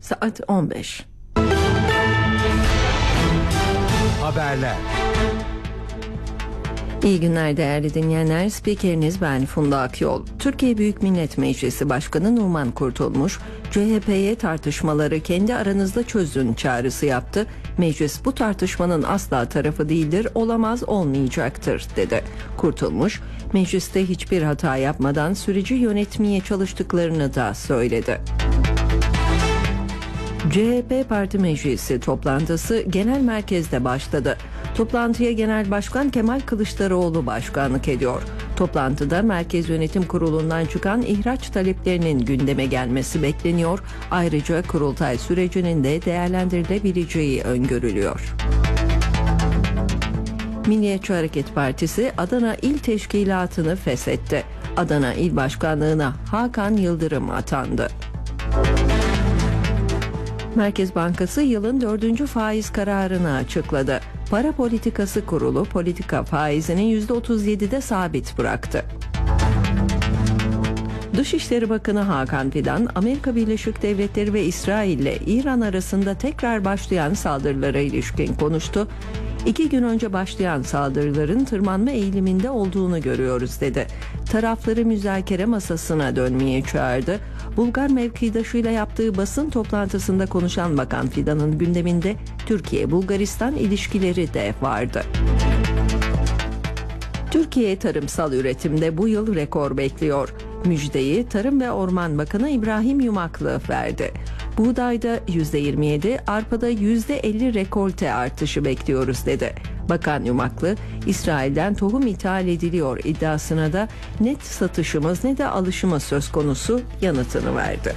Saat 15. Haberler. İyi günler değerli dinleyenler. Spikeriniz ben Funda Akyol. Türkiye Büyük Millet Meclisi Başkanı Numan Kurtulmuş, CHP'ye tartışmaları kendi aranızda çözün çağrısı yaptı. Meclis bu tartışmanın asla tarafı değildir, olamaz, olmayacaktır dedi. Kurtulmuş, mecliste hiçbir hata yapmadan süreci yönetmeye çalıştıklarını da söyledi. CHP Parti Meclisi toplantısı genel merkezde başladı. Toplantıya Genel Başkan Kemal Kılıçdaroğlu başkanlık ediyor. Toplantıda Merkez Yönetim Kurulu'ndan çıkan ihraç taleplerinin gündeme gelmesi bekleniyor. Ayrıca kurultay sürecinin de değerlendirilebileceği öngörülüyor. Milliyetçi Hareket Partisi Adana İl Teşkilatı'nı feshetti. Adana İl Başkanlığı'na Hakan Yıldırım atandı. Merkez Bankası yılın 4. faiz kararını açıkladı. Para Politikası Kurulu politika faizini %37'de sabit bıraktı. Dışişleri Bakanı Hakan Fidan, Amerika Birleşik Devletleri ve İsrail ile İran arasında tekrar başlayan saldırılara ilişkin konuştu. 2 gün önce başlayan saldırıların tırmanma eğiliminde olduğunu görüyoruz dedi. Tarafları müzakere masasına dönmeye çağırdı. Bulgar mevkidaşıyla yaptığı basın toplantısında konuşan Bakan Fidan'ın gündeminde Türkiye-Bulgaristan ilişkileri de vardı. Türkiye tarımsal üretimde bu yıl rekor bekliyor. Müjdeyi Tarım ve Orman Bakanı İbrahim Yumaklı verdi. Buğdayda %27, arpada %50 rekolte artışı bekliyoruz dedi. Bakan Yumaklı, İsrail'den tohum ithal ediliyor iddiasına da net satışımız ne de alışımız söz konusu yanıtını verdi.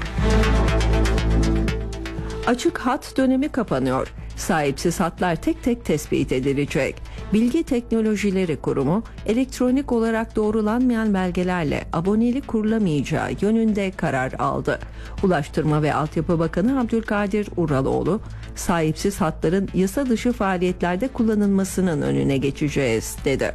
Açık hat dönemi kapanıyor. Sahipsiz hatlar tek tek tespit edilecek. Bilgi Teknolojileri Kurumu, elektronik olarak doğrulanmayan belgelerle abonelik kurulamayacağı yönünde karar aldı. Ulaştırma ve Altyapı Bakanı Abdülkadir Uraloğlu, sahipsiz hatların yasa dışı faaliyetlerde kullanılmasının önüne geçeceğiz dedi.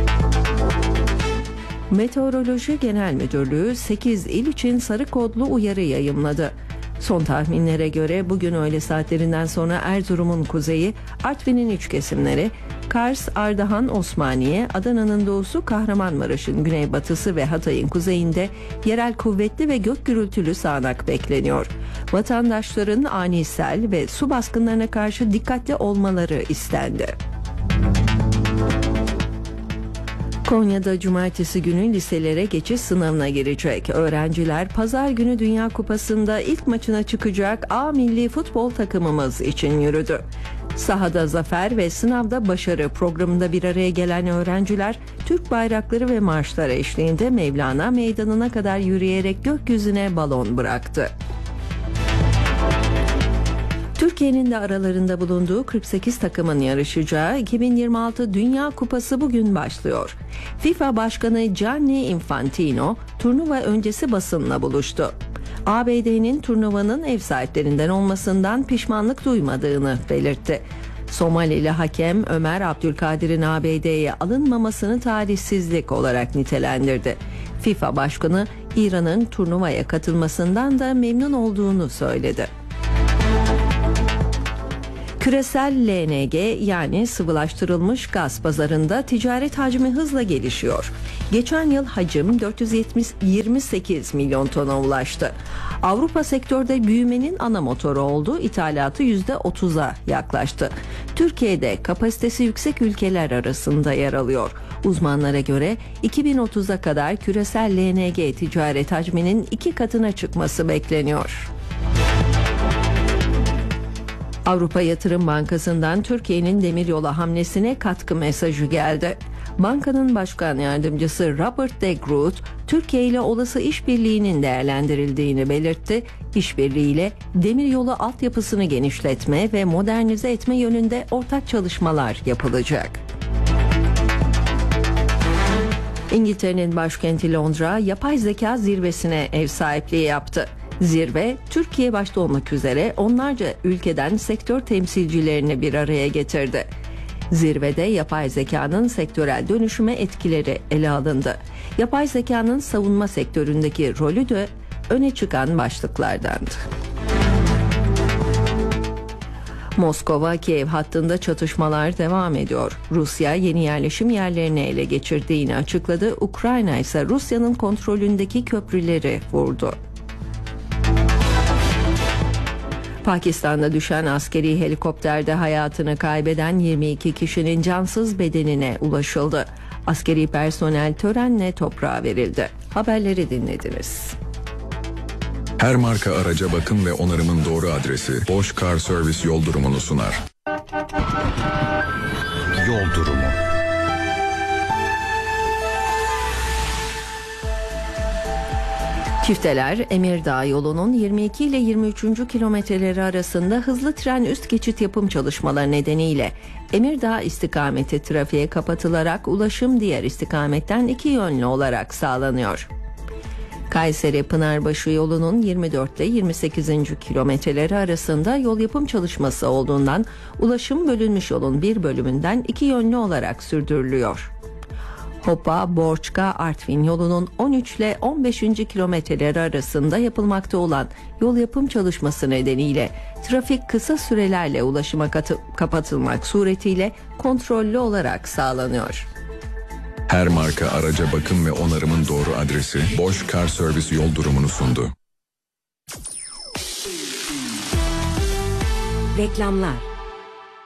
Meteoroloji Genel Müdürlüğü 8 il için sarı kodlu uyarı yayımladı. Son tahminlere göre bugün öğle saatlerinden sonra Erzurum'un kuzeyi, Artvin'in iç kesimleri, Kars, Ardahan, Osmaniye, Adana'nın doğusu, Kahramanmaraş'ın güneybatısı ve Hatay'ın kuzeyinde yerel kuvvetli ve gök gürültülü sağanak bekleniyor. Vatandaşların ani sel ve su baskınlarına karşı dikkatli olmaları istendi. Konya'da cumartesi günü liselere geçiş sınavına girecek. Öğrenciler pazar günü Dünya Kupası'nda ilk maçına çıkacak A milli futbol takımımız için yürüdü. Sahada zafer ve sınavda başarı programında bir araya gelen öğrenciler Türk bayrakları ve marşlar eşliğinde Mevlana Meydanı'na kadar yürüyerek gökyüzüne balon bıraktı. Türkiye'nin de aralarında bulunduğu 48 takımın yarışacağı 2026 Dünya Kupası bugün başlıyor. FIFA Başkanı Gianni Infantino turnuva öncesi basınla buluştu. ABD'nin turnuvanın ev sahiplerinden olmasından pişmanlık duymadığını belirtti. Somalili hakem Ömer Abdülkadir'in ABD'ye alınmamasını talihsizlik olarak nitelendirdi. FIFA Başkanı İran'ın turnuvaya katılmasından da memnun olduğunu söyledi. Küresel LNG yani sıvılaştırılmış gaz pazarında ticaret hacmi hızla gelişiyor. Geçen yıl hacim 428 milyon tona ulaştı. Avrupa sektörde büyümenin ana motoru oldu, ithalatı %30'a yaklaştı. Türkiye'de kapasitesi yüksek ülkeler arasında yer alıyor. Uzmanlara göre 2030'a kadar küresel LNG ticaret hacminin 2 katına çıkması bekleniyor. Avrupa Yatırım Bankası'ndan Türkiye'nin demiryolu hamlesine katkı mesajı geldi. Bankanın başkan yardımcısı Robert de Groot, Türkiye ile olası işbirliğinin değerlendirildiğini belirtti. İşbirliğiyle demiryolu altyapısını genişletme ve modernize etme yönünde ortak çalışmalar yapılacak. İngiltere'nin başkenti Londra, yapay zeka zirvesine ev sahipliği yaptı. Zirve, Türkiye başta olmak üzere onlarca ülkeden sektör temsilcilerini bir araya getirdi. Zirvede yapay zekanın sektörel dönüşüme etkileri ele alındı. Yapay zekanın savunma sektöründeki rolü de öne çıkan başlıklardandı. Moskova-Kiev hattında çatışmalar devam ediyor. Rusya yeni yerleşim yerlerini ele geçirdiğini açıkladı. Ukrayna ise Rusya'nın kontrolündeki köprüleri vurdu. Pakistan'da düşen askeri helikopterde hayatını kaybeden 22 kişinin cansız bedenine ulaşıldı. Askeri personel törenle toprağa verildi. Haberleri dinlediniz. Her marka araca bakım ve onarımın doğru adresi Bosch Car Service yol durumunu sunar. Yol durumu. Çifteler Emirdağ yolunun 22 ile 23. kilometreleri arasında hızlı tren üst geçit yapım çalışmaları nedeniyle Emirdağ istikameti trafiğe kapatılarak ulaşım diğer istikametten iki yönlü olarak sağlanıyor. Kayseri Pınarbaşı yolunun 24 ile 28. kilometreleri arasında yol yapım çalışması olduğundan ulaşım bölünmüş yolun bir bölümünden iki yönlü olarak sürdürülüyor. Hopa, Borçka, Artvin yolunun 13 ile 15. kilometreleri arasında yapılmakta olan yol yapım çalışması nedeniyle trafik kısa sürelerle ulaşıma kapatılmak suretiyle kontrollü olarak sağlanıyor. Her marka araca bakım ve onarımın doğru adresi Bosch Car Service yol durumunu sundu. Reklamlar.